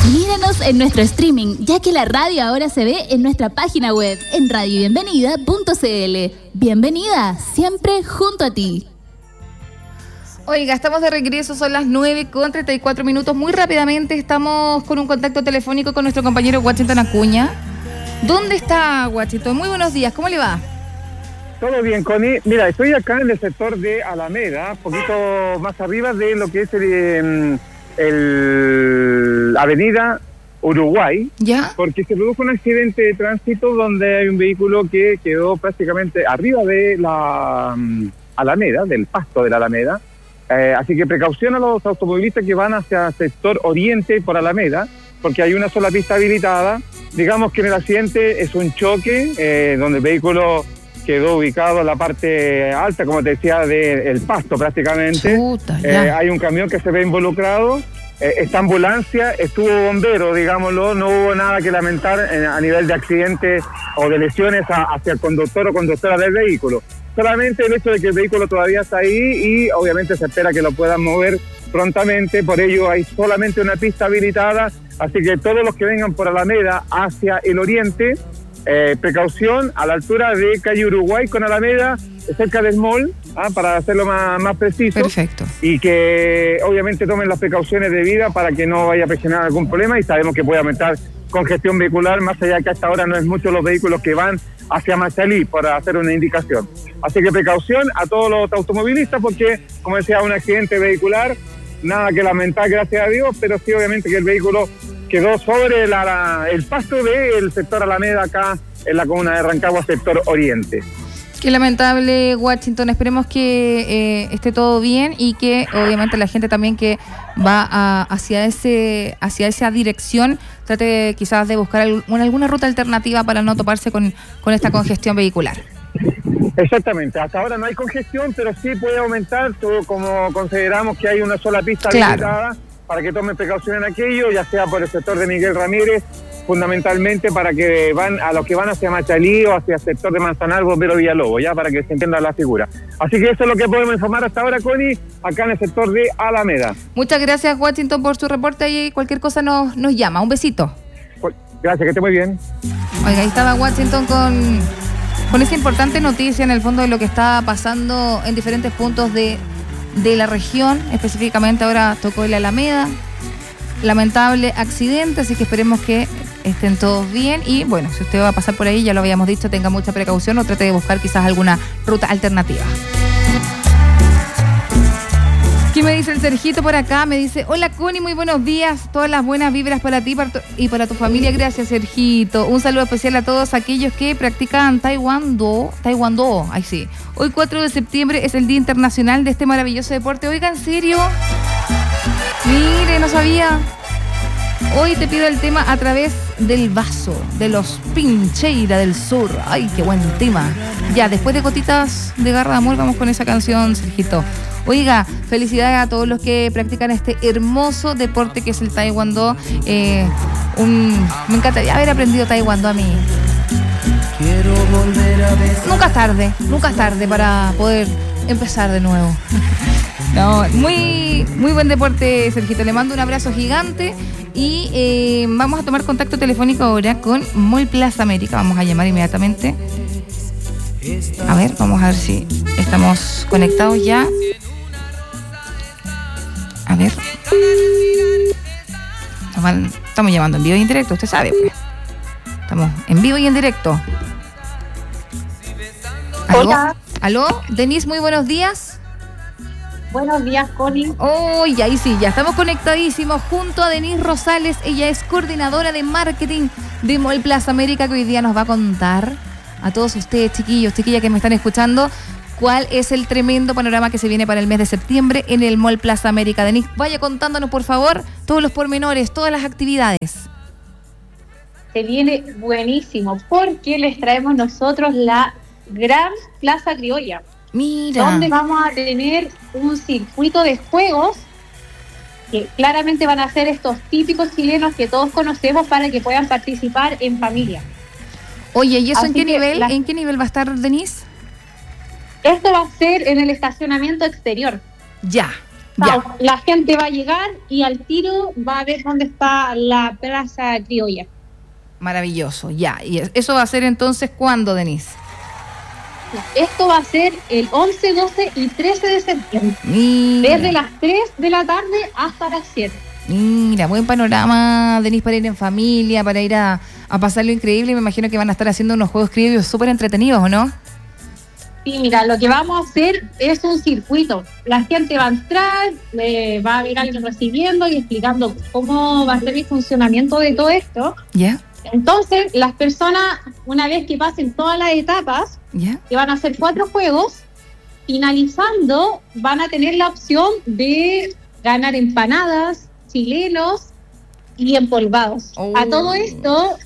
Míranos en nuestro streaming, ya que la radio ahora se ve en nuestra página web, en radiobienvenida.cl. Bienvenida, siempre junto a ti. Oiga, estamos de regreso, son las 9:34. Muy rápidamente estamos con un contacto telefónico con nuestro compañero Washington Acuña. ¿Dónde está Washington? Muy buenos días, ¿cómo le va? Todo bien, Connie. Mira, estoy acá en el sector de Alameda, un poquito más arriba de lo que es el Avenida Uruguay, ¿ya? Porque se produjo un accidente de tránsito donde hay un vehículo que quedó prácticamente arriba de la Alameda, del pasto de la Alameda. Así que precaución a los automovilistas que van hacia el sector oriente por Alameda, porque hay una sola pista habilitada. Digamos que en el accidente es un choque donde el vehículo quedó ubicado en la parte alta, como te decía, del pasto prácticamente. Chuta, hay un camión que se ve involucrado, esta ambulancia, estuvo bombero, digámoslo, no hubo nada que lamentar a nivel de accidente o de lesiones hacia el conductor o conductora del vehículo. Solamente el hecho de que el vehículo todavía está ahí y obviamente se espera que lo puedan mover prontamente, por ello hay solamente una pista habilitada, así que todos los que vengan por Alameda hacia el oriente, precaución a la altura de calle Uruguay con Alameda, cerca del mall, para hacerlo más preciso. Perfecto. Y que obviamente tomen las precauciones debidas para que no vaya a presionar algún problema, y sabemos que puede aumentar congestión vehicular, más allá que hasta ahora no es mucho los vehículos que van hacia Machalí, por hacer una indicación. Así que precaución a todos los automovilistas, porque, como decía, un accidente vehicular, nada que lamentar, gracias a Dios, pero sí obviamente que el vehículo quedó sobre el pasto del sector Alameda, acá en la comuna de Rancagua, sector oriente. Qué lamentable, Washington. Esperemos que esté todo bien y que obviamente la gente también que va hacia esa dirección trate quizás de buscar alguna ruta alternativa para no toparse con esta congestión vehicular. Exactamente, hasta ahora no hay congestión, pero sí puede aumentar, como consideramos que hay una sola pista habilitada, para que tomen precaución en aquello, ya sea por el sector de Miguel Ramírez, fundamentalmente para a los que van hacia Machalí o hacia el sector de Manzanar, Bombero Villalobos, ya para que se entienda la figura. Así que eso es lo que podemos informar hasta ahora, Connie, acá en el sector de Alameda. Muchas gracias, Washington, por su reporte, y cualquier cosa nos llama. Un besito. Gracias, que esté muy bien. Oiga, ahí estaba Washington con esa importante noticia en el fondo de lo que está pasando en diferentes puntos de la región. Específicamente ahora tocó el Alameda. Lamentable accidente, así que esperemos que estén todos bien. Y bueno, si usted va a pasar por ahí, ya lo habíamos dicho, tenga mucha precaución o trate de buscar quizás alguna ruta alternativa. ¿Qué me dice el Sergito por acá? Me dice: hola Connie, muy buenos días, todas las buenas vibras para ti y para tu familia. Gracias, Sergito. Un saludo especial a todos aquellos que practican taekwondo. Ay, sí. Hoy 4 de septiembre es el Día Internacional de este maravilloso deporte. Oiga, ¿en serio? Mire, no sabía. Hoy te pido el tema A través del vaso, de los Pincheira del Sur. Ay, qué buen tema. Ya, después de Gotitas de Garra de Amor, vamos con esa canción, Sergito. Oiga, felicidades a todos los que practican este hermoso deporte que es el taekwondo. Me encantaría haber aprendido taekwondo a mí. Nunca es tarde para poder empezar de nuevo. No, muy buen deporte, Sergito. Le mando un abrazo gigante y vamos a tomar contacto telefónico ahora con Mall Plaza América. Vamos a llamar inmediatamente. A ver, vamos a ver si estamos conectados ya. A ver. Estamos llamando en vivo y en directo, usted sabe, pues. Estamos en vivo y en directo. ¿Aló? Hola. ¿Aló? Denise, muy buenos días. Buenos días, Connie. Oh, y ahí sí, ya estamos conectadísimos junto a Denise Rosales. Ella es coordinadora de marketing de Mall Plaza América, que hoy día nos va a contar a todos ustedes, chiquillos, chiquillas que me están escuchando, cuál es el tremendo panorama que se viene para el mes de septiembre en el Mall Plaza América. Denise, vaya contándonos, por favor, todos los pormenores, todas las actividades. Se viene buenísimo, porque les traemos nosotros la Gran Plaza Criolla. Mira. Donde vamos a tener un circuito de juegos que claramente van a ser estos típicos chilenos que todos conocemos, para que puedan participar en familia. Oye, ¿y eso Así en qué nivel? que ¿En qué nivel va a estar, Denise? Esto va a ser en el estacionamiento exterior. Ya. La gente va a llegar y al tiro va a ver dónde está la Plaza Criolla. Maravilloso, ya. ¿Y eso va a ser entonces cuándo, Denise? Esto va a ser el 11, 12 y 13 de septiembre. Mira. Desde las 3 de la tarde hasta las 7. Mira, buen panorama, Denise, para ir en familia, para ir a pasarlo increíble. Me imagino que van a estar haciendo unos juegos criollos súper entretenidos, ¿o no? Sí, mira, lo que vamos a hacer es un circuito. La gente va a entrar, va a haber alguien recibiendo y explicando cómo va a ser el funcionamiento de todo esto. ¿Ya? Entonces, las personas, una vez que pasen todas las etapas, que van a hacer 4 juegos, finalizando van a tener la opción de ganar empanadas, chilenos y empolvados. A todo esto,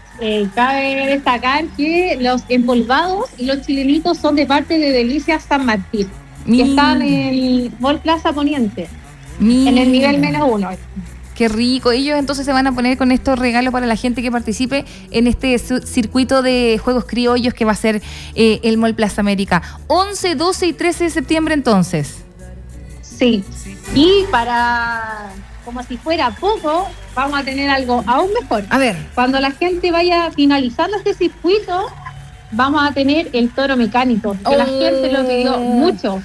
cabe destacar que los empolvados y los chilenitos son de parte de Delicias San Martín, que están en el Mall Plaza Poniente, en el nivel -1. Qué rico. Ellos entonces se van a poner con estos regalos para la gente que participe en este circuito de juegos criollos que va a ser el Mall Plaza América. 11, 12 y 13 de septiembre entonces. Sí. Y para, como si fuera poco, vamos a tener algo aún mejor. A ver. Cuando la gente vaya finalizando este circuito, vamos a tener el toro mecánico, que la gente lo pidió mucho.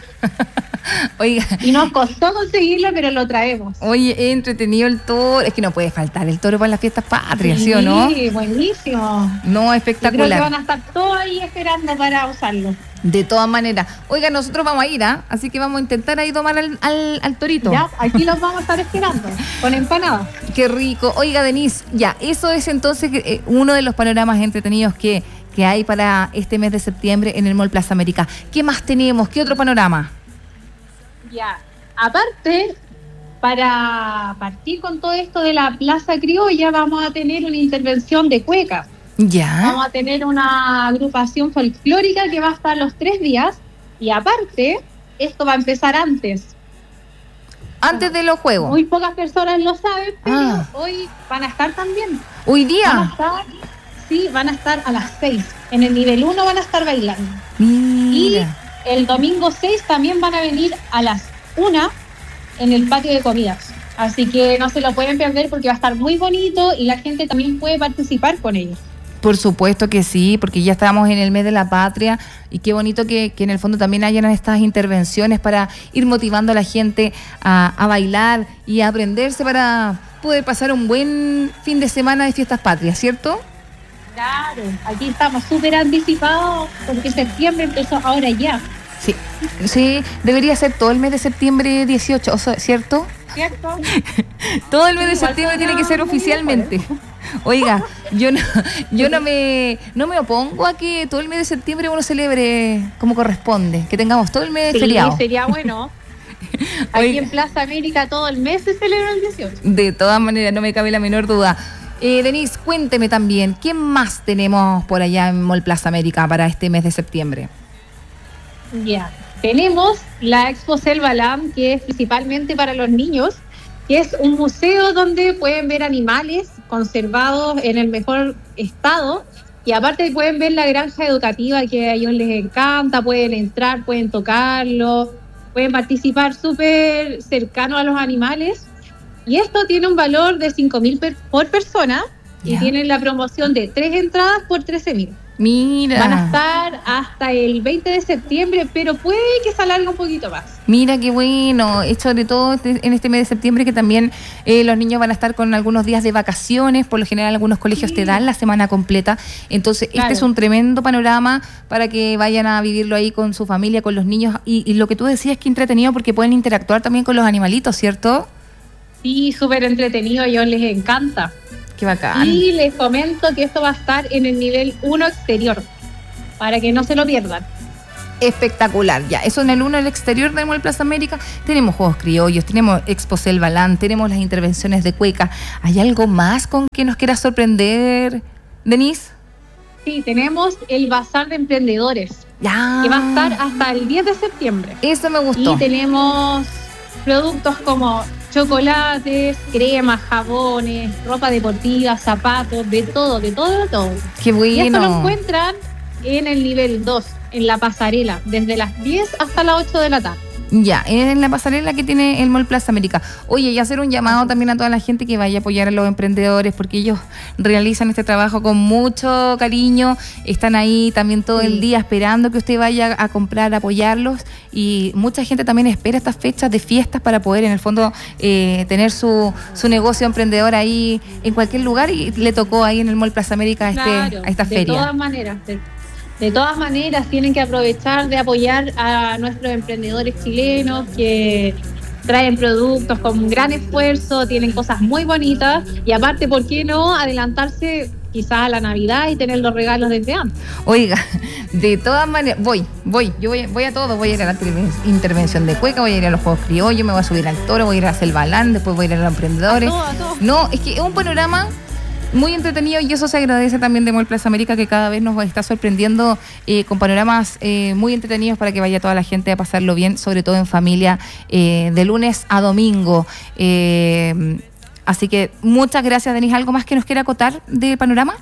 Oiga. Y nos costó conseguirlo, pero lo traemos. Oye, entretenido el toro. Es que no puede faltar el toro para las fiestas patrias, ¿sí o no? Sí, buenísimo. No, espectacular. Yo creo que van a estar todos ahí esperando para usarlo. De todas maneras. Oiga, nosotros vamos a ir, así que vamos a intentar ahí tomar al torito. Ya, aquí los vamos a estar esperando, con empanadas. Qué rico. Oiga, Denise, ya, eso es entonces uno de los panoramas entretenidos que hay para este mes de septiembre en el Mall Plaza América. ¿Qué más tenemos? ¿Qué otro panorama? Ya, aparte, para partir con todo esto de la Plaza Criolla, vamos a tener una intervención de cueca. Ya. Vamos a tener una agrupación folclórica que va a estar los 3 días. Y aparte, esto va a empezar antes. Antes de los juegos. Muy pocas personas lo saben, pero hoy van a estar también. ¿Hoy día? Van a estar a las 6. En el nivel 1 van a estar bailando. Mira. Y el domingo 6 también van a venir a las 1 en el patio de comidas. Así que no se lo pueden perder porque va a estar muy bonito y la gente también puede participar con ellos. Por supuesto que sí, porque ya estamos en el mes de la patria y qué bonito que en el fondo también hayan estas intervenciones para ir motivando a la gente a bailar y a aprenderse para poder pasar un buen fin de semana de fiestas patrias, ¿cierto? Claro, aquí estamos súper anticipados porque septiembre empezó ahora ya. Sí, debería ser todo el mes de septiembre 18, o sea, ¿cierto? ¿Cierto? Todo el mes de septiembre tiene que ser oficialmente. Oiga, yo no me opongo a que todo el mes de septiembre uno celebre como corresponde, que tengamos todo el mes feriado. Sí, sería bueno. Aquí en Plaza América todo el mes se celebra el 18. De todas maneras, no me cabe la menor duda. Denise, cuénteme también, ¿qué más tenemos por allá en Mall Plaza América para este mes de septiembre? Ya, tenemos la Expo Selva Land, que es principalmente para los niños, que es un museo donde pueden ver animales conservados en el mejor estado y aparte pueden ver la granja educativa que a ellos les encanta, pueden entrar, pueden tocarlo, pueden participar súper cercano a los animales. Y esto tiene un valor de 5.000 por persona y tienen la promoción de 3 entradas por 13.000. Mira. Van a estar hasta el 20 de septiembre, pero puede que se alargue un poquito más. Mira qué bueno, sobre todo en este mes de septiembre que también los niños van a estar con algunos días de vacaciones, por lo general algunos colegios te dan la semana completa, entonces claro. Este es un tremendo panorama para que vayan a vivirlo ahí con su familia, con los niños y lo que tú decías que entretenido porque pueden interactuar también con los animalitos, ¿cierto? Sí, súper entretenido, a ellos les encanta. Qué bacán. Y les comento que esto va a estar en el nivel 1 exterior, para que no se lo pierdan. Espectacular, ya. Eso en el 1, el exterior del Mall Plaza América. Tenemos juegos criollos, tenemos Expo Selva Land, tenemos las intervenciones de cueca. ¿Hay algo más con que nos quieras sorprender, Denise? Sí, tenemos el Bazar de Emprendedores, que va a estar hasta el 10 de septiembre. Eso me gustó. Y tenemos productos como chocolates, cremas, jabones, ropa deportiva, zapatos, de todo. Qué bueno. Y esto lo encuentran en el nivel 2, en la pasarela, desde las 10 hasta las 8 de la tarde. Ya, en la pasarela que tiene el Mall Plaza América. Oye, y hacer un llamado también a toda la gente que vaya a apoyar a los emprendedores, porque ellos realizan este trabajo con mucho cariño, están ahí también todo el día esperando que usted vaya a comprar, a apoyarlos, y mucha gente también espera estas fechas de fiestas para poder, en el fondo, tener su negocio emprendedor ahí en cualquier lugar, y le tocó ahí en el Mall Plaza América a esta feria. De todas maneras, tienen que aprovechar de apoyar a nuestros emprendedores chilenos que traen productos con gran esfuerzo, tienen cosas muy bonitas y aparte, ¿por qué no adelantarse quizás a la Navidad y tener los regalos desde antes? Oiga, de todas maneras, voy a todo, voy a ir a la intervención de Cueca, voy a ir a los Juegos Criollos, me voy a subir al Toro, voy a ir a Selvalán, después voy a ir a los emprendedores. A todo. No, es que es un panorama muy entretenido y eso se agradece también de Mall Plaza América, que cada vez nos está sorprendiendo con panoramas muy entretenidos para que vaya toda la gente a pasarlo bien, sobre todo en familia, de lunes a domingo. Así que muchas gracias, Denise. ¿Algo más que nos quiera acotar de panorama?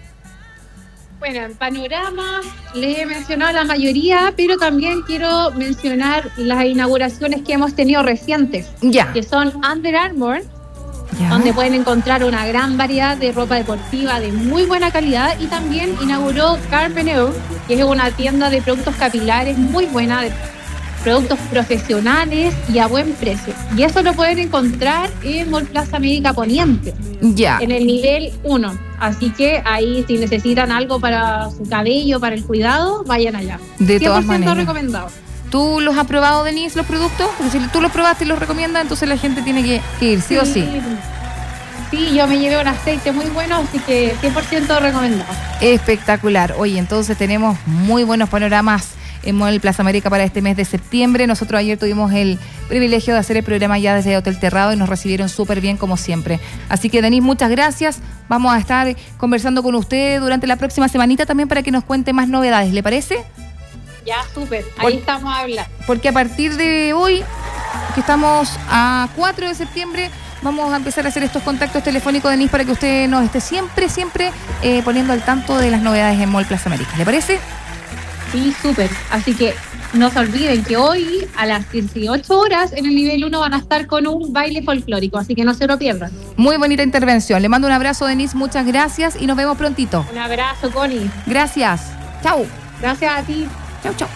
Bueno, en panorama les he mencionado la mayoría, pero también quiero mencionar las inauguraciones que hemos tenido recientes, que son Under Armour, donde pueden encontrar una gran variedad de ropa deportiva de muy buena calidad, y también inauguró Carpeneu, que es una tienda de productos capilares muy buena, de productos profesionales y a buen precio. Y eso lo pueden encontrar en Mall Plaza América Poniente, en el nivel 1. Así que ahí, si necesitan algo para su cabello, para el cuidado, vayan allá. De todas maneras, recomendado. ¿Tú los has probado, Denise, los productos? Porque si tú los probaste y los recomiendas, entonces la gente tiene que ir, ¿sí o sí? Sí, yo me llevé un aceite muy bueno, así que 100% recomendado. Espectacular. Oye, entonces tenemos muy buenos panoramas en Mall Plaza América para este mes de septiembre. Nosotros ayer tuvimos el privilegio de hacer el programa ya desde Hotel Terrado y nos recibieron súper bien como siempre. Así que, Denise, muchas gracias. Vamos a estar conversando con usted durante la próxima semanita también para que nos cuente más novedades, ¿le parece? Ya, súper. Ahí estamos a hablar. Porque a partir de hoy, que estamos a 4 de septiembre, vamos a empezar a hacer estos contactos telefónicos, Denise, para que usted nos esté siempre poniendo al tanto de las novedades en Mall Plaza América. ¿Le parece? Sí, súper. Así que no se olviden que hoy a las 18 horas en el nivel 1 van a estar con un baile folclórico, así que no se lo pierdan. Muy bonita intervención. Le mando un abrazo, Denise, muchas gracias y nos vemos prontito. Un abrazo, Connie. Gracias. Chau. Gracias a ti. Chau.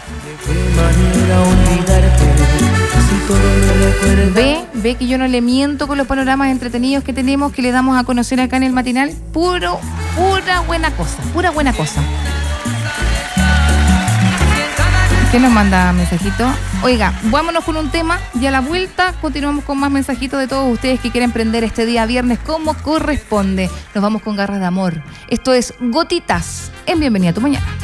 Ve que yo no le miento con los panoramas entretenidos que tenemos, que le damos a conocer acá en el matinal. Pura buena cosa. ¿Quién nos manda mensajito? Oiga, vámonos con un tema y a la vuelta continuamos con más mensajitos de todos ustedes que quieren emprender este día viernes como corresponde. Nos vamos con Garras de Amor. Esto es Gotitas en Bienvenida a tu Mañana.